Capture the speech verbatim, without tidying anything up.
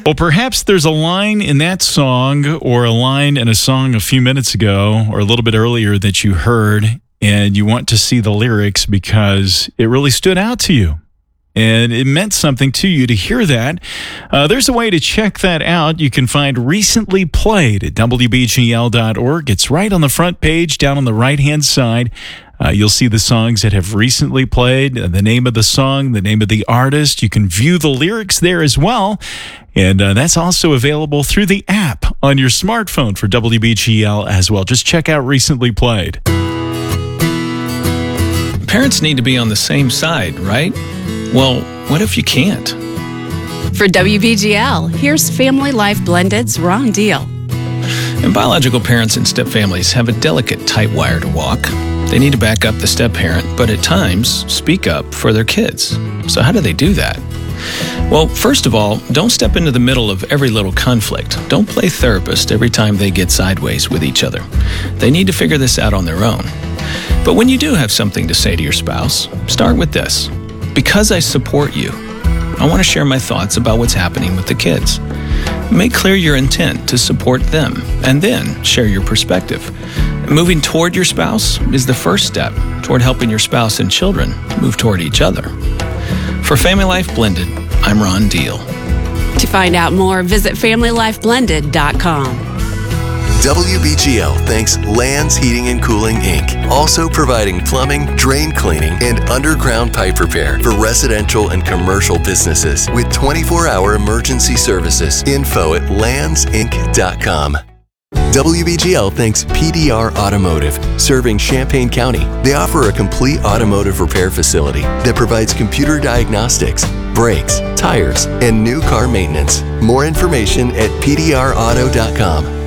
Well, perhaps there's a line in that song or a line in a song a few minutes ago or a little bit earlier that you heard and you want to see the lyrics because it really stood out to you. And it meant something to you to hear that. Uh, there's a way to check that out. You can find Recently Played at W B G L dot org. It's right on the front page, down on the right-hand side. Uh, you'll see the songs that have recently played, uh, the name of the song, the name of the artist. You can view the lyrics there as well. And uh, that's also available through the app on your smartphone for W B G L as well. Just check out Recently Played. Parents need to be on the same side, right? Well, what if you can't? For W B G L, here's Family Life Blended's Ron Deal. And biological parents and step-families have a delicate, tight wire to walk. They need to back up the step-parent, but at times, speak up for their kids. So how do they do that? Well, first of all, don't step into the middle of every little conflict. Don't play therapist every time they get sideways with each other. They need to figure this out on their own. But when you do have something to say to your spouse, start with this. Because I support you, I want to share my thoughts about what's happening with the kids. Make clear your intent to support them, and then share your perspective. Moving toward your spouse is the first step toward helping your spouse and children move toward each other. For Family Life Blended, I'm Ron Deal. To find out more, visit family life blended dot com. W B G L thanks Lands Heating and Cooling, Incorporated, also providing plumbing, drain cleaning, and underground pipe repair for residential and commercial businesses with twenty-four hour emergency services. Info at lands inc dot com. W B G L thanks P D R Automotive, serving Champaign County. They offer a complete automotive repair facility that provides computer diagnostics, brakes, tires, and new car maintenance. More information at P D R auto dot com.